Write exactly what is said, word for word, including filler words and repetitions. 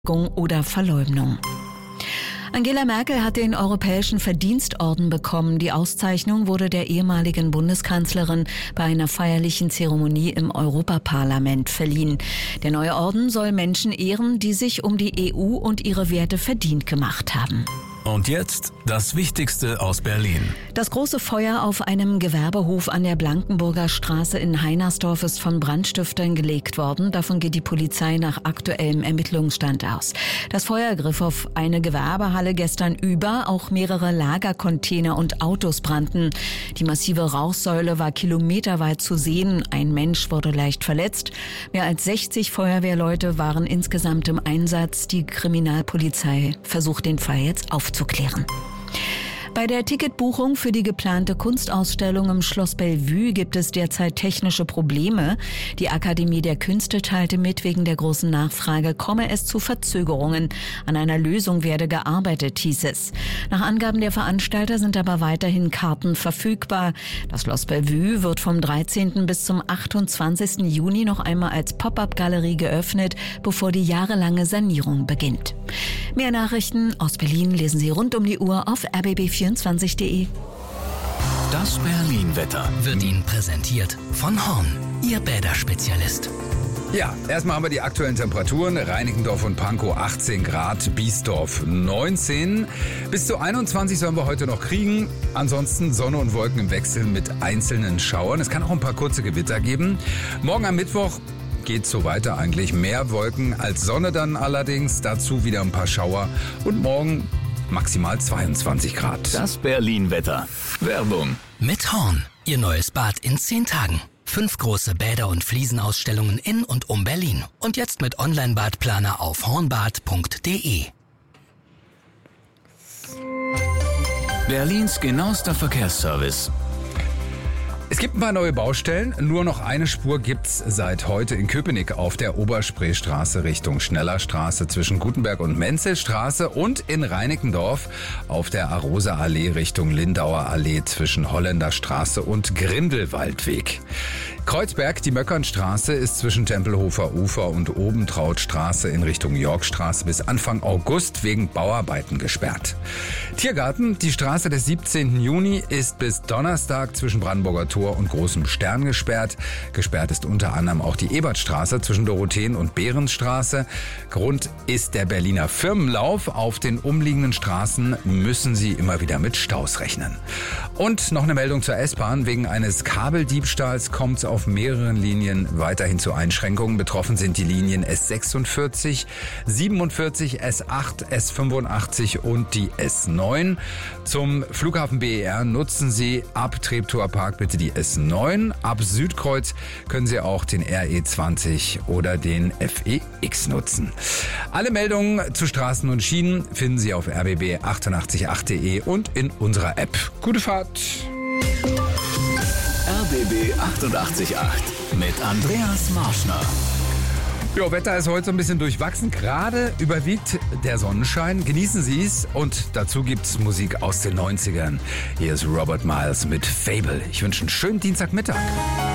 oder Verleumdung. Angela Merkel hat den Europäischen Verdienstorden bekommen. Die Auszeichnung wurde der ehemaligen Bundeskanzlerin bei einer feierlichen Zeremonie im Europaparlament verliehen. Der neue Orden soll Menschen ehren, die sich um die E U und ihre Werte verdient gemacht haben. Und jetzt das Wichtigste aus Berlin. Das große Feuer auf einem Gewerbehof an der Blankenburger Straße in Heinersdorf ist von Brandstiftern gelegt worden. Davon geht die Polizei nach aktuellem Ermittlungsstand aus. Das Feuer griff auf eine Gewerbehalle gestern über. Auch mehrere Lagercontainer und Autos brannten. Die massive Rauchsäule war kilometerweit zu sehen. Ein Mensch wurde leicht verletzt. Mehr als sechzig Feuerwehrleute waren insgesamt im Einsatz. Die Kriminalpolizei versucht den Fall jetzt aufzuklären. Aufzuklären. Bei der Ticketbuchung für die geplante Kunstausstellung im Schloss Bellevue gibt es derzeit technische Probleme. Die Akademie der Künste teilte mit, wegen der großen Nachfrage komme es zu Verzögerungen. An einer Lösung werde gearbeitet, hieß es. Nach Angaben der Veranstalter sind aber weiterhin Karten verfügbar. Das Schloss Bellevue wird vom dreizehnten bis zum achtundzwanzigsten Juni noch einmal als Pop-up-Galerie geöffnet, bevor die jahrelange Sanierung beginnt. Mehr Nachrichten aus Berlin lesen Sie rund um die Uhr auf r b b vierundzwanzig punkt de. Das Berlin-Wetter wird Ihnen präsentiert von Horn, Ihr Bäderspezialist. Ja, erstmal haben wir die aktuellen Temperaturen. Reinickendorf und Pankow achtzehn Grad, Biesdorf neunzehn. Bis zu einundzwanzig sollen wir heute noch kriegen. Ansonsten Sonne und Wolken im Wechsel mit einzelnen Schauern. Es kann auch ein paar kurze Gewitter geben. Morgen am Mittwoch geht so weiter eigentlich. Mehr Wolken als Sonne dann allerdings. Dazu wieder ein paar Schauer. Und morgen maximal zweiundzwanzig Grad. Das Berlin-Wetter. Werbung. Mit Horn. Ihr neues Bad in zehn Tagen. Fünf große Bäder- und Fliesenausstellungen in und um Berlin. Und jetzt mit Online-Badplaner auf hornbad punkt de. Berlins genauester Verkehrsservice. Es gibt ein paar neue Baustellen. Nur noch eine Spur gibt's seit heute in Köpenick auf der Oberspreestraße Richtung Schnellerstraße zwischen Gutenberg und Menzelstraße und in Reinickendorf auf der Arosa Allee Richtung Lindauer Allee zwischen Holländerstraße und Grindelwaldweg. Kreuzberg, die Möckernstraße, ist zwischen Tempelhofer Ufer und Obentrautstraße in Richtung Yorkstraße bis Anfang August wegen Bauarbeiten gesperrt. Tiergarten, die Straße des siebzehnten Juni, ist bis Donnerstag zwischen Brandenburger Tor und Großem Stern gesperrt. Gesperrt ist unter anderem auch die Ebertstraße zwischen Dorotheen und Behrenstraße. Grund ist der Berliner Firmenlauf. Auf den umliegenden Straßen müssen sie immer wieder mit Staus rechnen. Und noch eine Meldung zur S-Bahn. Wegen eines Kabeldiebstahls kommt es auf mehreren Linien weiterhin zu Einschränkungen. Betroffen sind die Linien S sechsundvierzig, siebenundvierzig, S acht, S fünfundachtzig und die S neun. Zum Flughafen B E R nutzen Sie ab Treptower Park bitte die S neun. Ab Südkreuz können Sie auch den R E zwanzig oder den F E X nutzen. Alle Meldungen zu Straßen und Schienen finden Sie auf r b b achtundachtzig punkt acht punkt de und in unserer App. Gute Fahrt! R B B achtundachtzig Komma acht mit Andreas Marschner. Jo, Wetter ist heute so ein bisschen durchwachsen. Gerade überwiegt der Sonnenschein. Genießen Sie es. Und dazu gibt's Musik aus den neunzigern. Hier ist Robert Miles mit Fable. Ich wünsche einen schönen Dienstagmittag.